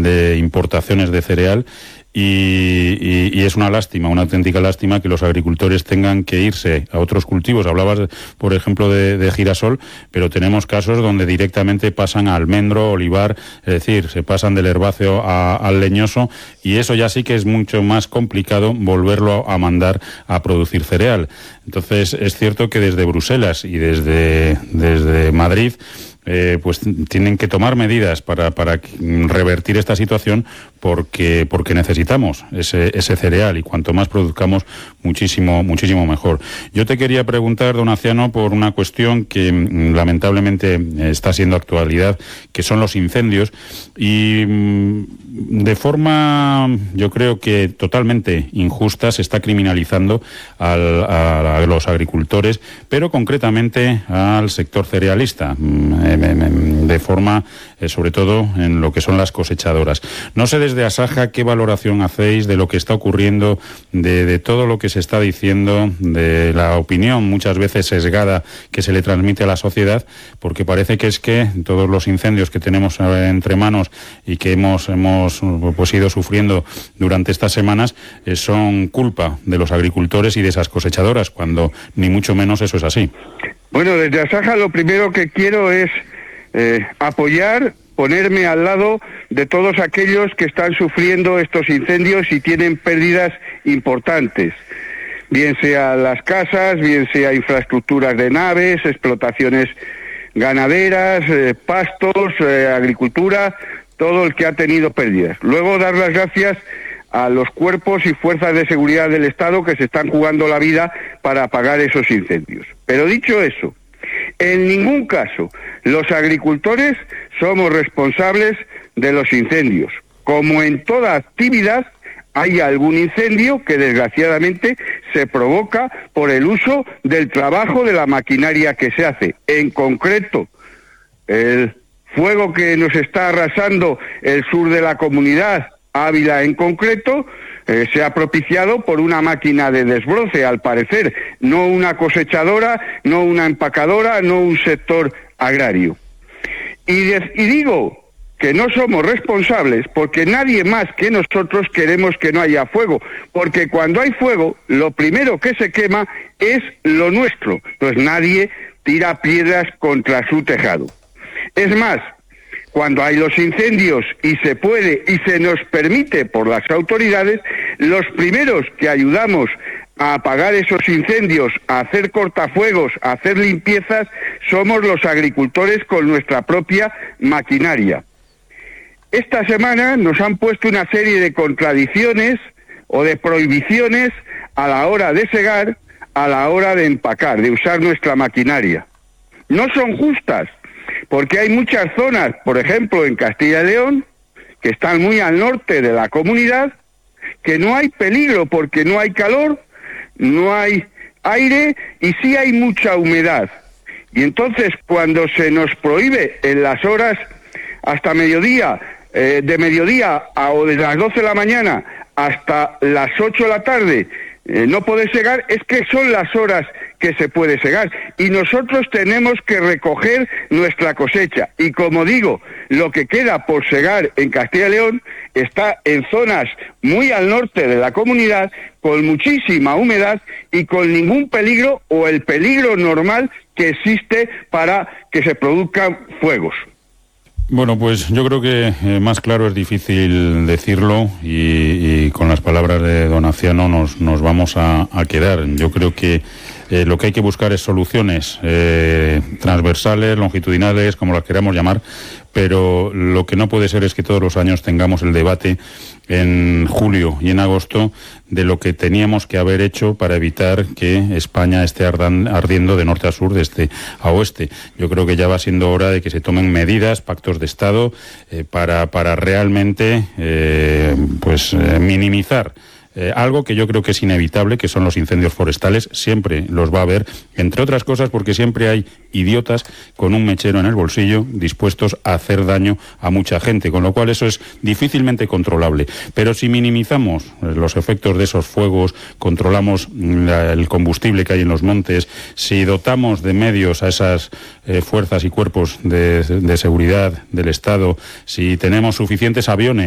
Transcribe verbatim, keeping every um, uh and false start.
de importaciones de cereal. Y, y, y es una lástima, una auténtica lástima que los agricultores tengan que irse a otros cultivos. Hablabas, por ejemplo, de, de girasol, pero tenemos casos donde directamente pasan a almendro, olivar, es decir, se pasan del herbáceo a, al leñoso, y eso ya sí que es mucho más complicado volverlo a mandar a producir cereal. Entonces, es cierto que desde Bruselas y desde, desde Madrid, Eh, pues tienen que tomar medidas para, para revertir esta situación, porque porque necesitamos ese, ese cereal, y cuanto más produzcamos, muchísimo muchísimo mejor. Yo te quería preguntar, don Aciano, por una cuestión que mm, lamentablemente está siendo actualidad, que son los incendios, y mm, de forma, yo creo que totalmente injusta, se está criminalizando al, a, a los agricultores, pero concretamente al sector cerealista, mm, de forma, eh, sobre todo, en lo que son las cosechadoras. No sé desde Asaja qué valoración hacéis de lo que está ocurriendo, de, de todo lo que se está diciendo, de la opinión muchas veces sesgada que se le transmite a la sociedad, porque parece que es que todos los incendios que tenemos entre manos y que hemos, hemos pues, ido sufriendo durante estas semanas eh, son culpa de los agricultores y de esas cosechadoras, cuando ni mucho menos eso es así. Bueno, desde Asaja lo primero que quiero es eh, apoyar, ponerme al lado de todos aquellos que están sufriendo estos incendios y tienen pérdidas importantes, bien sea las casas, bien sea infraestructuras de naves, explotaciones ganaderas, eh, pastos, eh, agricultura, todo el que ha tenido pérdidas. Luego, dar las gracias a los cuerpos y fuerzas de seguridad del Estado que se están jugando la vida para apagar esos incendios. Pero dicho eso, en ningún caso los agricultores somos responsables de los incendios. Como en toda actividad, hay algún incendio que desgraciadamente se provoca por el uso del trabajo de la maquinaria que se hace. En concreto, el fuego que nos está arrasando el sur de la comunidad, Ávila en concreto, eh, se ha propiciado por una máquina de desbroce, al parecer, no una cosechadora, no una empacadora, no un sector agrario. Y, de, y digo que no somos responsables porque nadie más que nosotros queremos que no haya fuego, porque cuando hay fuego, lo primero que se quema es lo nuestro, pues nadie tira piedras contra su tejado. Es más, cuando hay los incendios y se puede y se nos permite por las autoridades, los primeros que ayudamos a apagar esos incendios, a hacer cortafuegos, a hacer limpiezas, somos los agricultores con nuestra propia maquinaria. Esta semana nos han puesto una serie de contradicciones o de prohibiciones a la hora de segar, a la hora de empacar, de usar nuestra maquinaria. No son justas, porque hay muchas zonas, por ejemplo en Castilla y León, que están muy al norte de la comunidad, que no hay peligro porque no hay calor, no hay aire y sí hay mucha humedad. Y entonces cuando se nos prohíbe en las horas hasta mediodía, eh, de mediodía a, o desde las doce de la mañana hasta las ocho de la tarde, eh, no poder segar, es que son las horas que se puede segar y nosotros tenemos que recoger nuestra cosecha. Y como digo, lo que queda por segar en Castilla y León está en zonas muy al norte de la comunidad, con muchísima humedad y con ningún peligro o el peligro normal que existe para que se produzcan fuegos. Bueno, pues yo creo que eh, más claro es difícil decirlo y, y con las palabras de don Aciano nos, nos vamos a, a quedar. Yo creo que eh, lo que hay que buscar es soluciones eh, transversales, longitudinales, como las queramos llamar, pero lo que no puede ser es que todos los años tengamos el debate en julio y en agosto de lo que teníamos que haber hecho para evitar que España esté ardan, ardiendo de norte a sur, de este a oeste. Yo creo que ya va siendo hora de que se tomen medidas, pactos de Estado, eh, para, para realmente eh, pues eh, minimizar Eh, algo que yo creo que es inevitable, que son los incendios forestales. Siempre los va a haber, entre otras cosas porque siempre hay idiotas con un mechero en el bolsillo dispuestos a hacer daño a mucha gente, con lo cual eso es difícilmente controlable. Pero si minimizamos los efectos de esos fuegos, controlamos la, el combustible que hay en los montes, si dotamos de medios a esas eh, fuerzas y cuerpos de, de seguridad del Estado, si tenemos suficientes aviones